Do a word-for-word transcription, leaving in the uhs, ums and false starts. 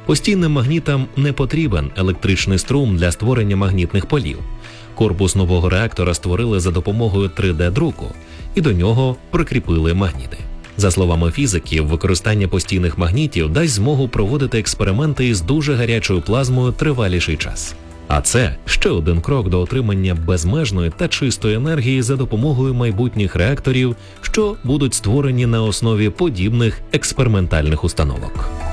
Постійним магнітам не потрібен електричний струм для створення магнітних полів. Корпус нового реактора створили за допомогою три де-друку і до нього прикріпили магніти. За словами фізиків, використання постійних магнітів дасть змогу проводити експерименти із дуже гарячою плазмою триваліший час. А це ще один крок до отримання безмежної та чистої енергії за допомогою майбутніх реакторів, що будуть створені на основі подібних експериментальних установок.